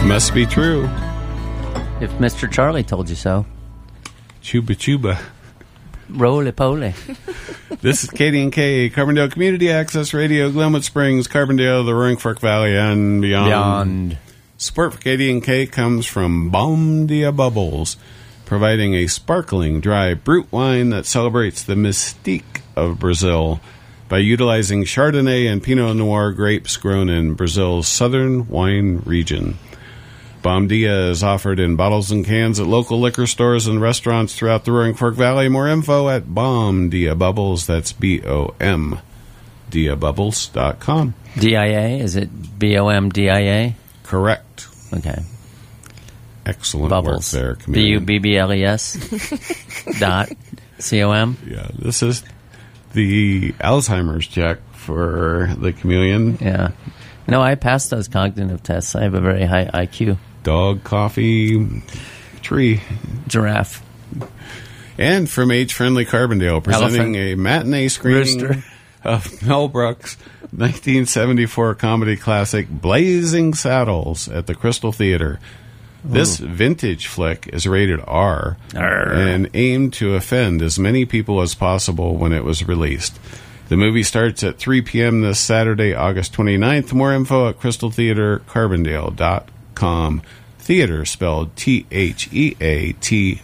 Must be true. If Mr. Charlie told you so. Chuba chuba. Roly-poly. This is KDNK, Carbondale Community Access Radio, Glenwood Springs, Carbondale, the Roaring Fork Valley, and beyond. Support for KDNK comes from Bom Dia Bubbles, providing a sparkling, dry brut wine that celebrates the mystique of Brazil by utilizing Chardonnay and Pinot Noir grapes grown in Brazil's southern wine region. Bom Dia is offered in bottles and cans at local liquor stores and restaurants throughout the Roaring Fork Valley. More info at Bom Dia Bubbles. That's BOM DiaBubbles.com. DIA? Is it BOMDIA? Correct. Okay. Excellent Bubbles. work there, comedian. BUBBLES dot COM? Yeah, this is the Alzheimer's check for the chameleon. Yeah. No, I passed those cognitive tests. I have a very high IQ. Dog, coffee, tree. Giraffe. And from Age-Friendly Carbondale, presenting Elephant. a matinee screening Rooster. of Mel Brooks' 1974 comedy classic Blazing Saddles at the Crystal Theater. This vintage flick is rated R and aimed to offend as many people as possible when it was released. The movie starts at 3 p.m. this Saturday, August 29th. More info at crystaltheatercarbondale.com. Theater spelled Theatre.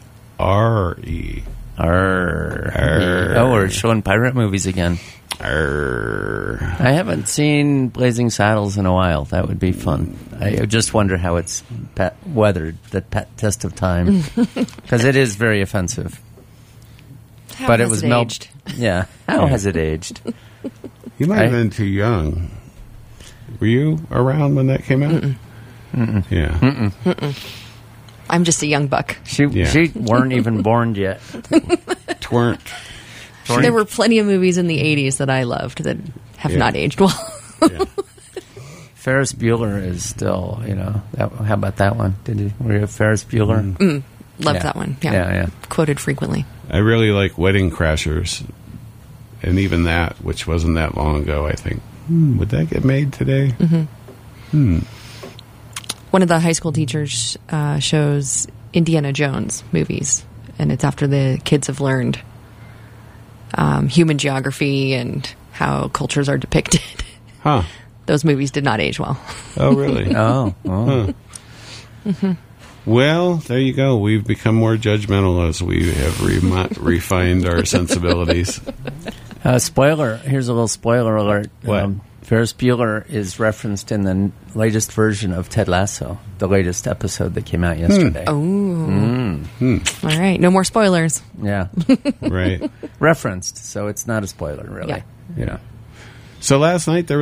Oh, we're showing pirate movies again. I haven't seen Blazing Saddles in a while. That would be fun. I just wonder how it's weathered the test of time, because it is very offensive. How but has it was aged? Yeah. How has it aged? You might have been too young. Were you around when that came out? Mm-mm. Yeah. Mm-mm. I'm just a young buck. She weren't even born yet. Tweren't. There were plenty of movies in the 80s that I loved that have not aged well. Ferris Bueller is still, how about that one? Were you a Ferris Bueller? Loved that one. Yeah. Quoted frequently. I really like Wedding Crashers. And even that, which wasn't that long ago, I think. Would that get made today? Mm-hmm. One of the high school teachers shows Indiana Jones movies, and it's after the kids have learned human geography and how cultures are depicted. Huh. Those movies did not age well. Oh, really? Oh. Huh. Mm-hmm. Well, there you go. We've become more judgmental as we have refined our sensibilities. Spoiler. Here's a little spoiler alert. What? Ferris Bueller is referenced in the latest version of Ted Lasso, the latest episode that came out yesterday. Oh. All right. No more spoilers. Yeah. Right. Referenced, so it's not a spoiler, really. Yeah. So last night there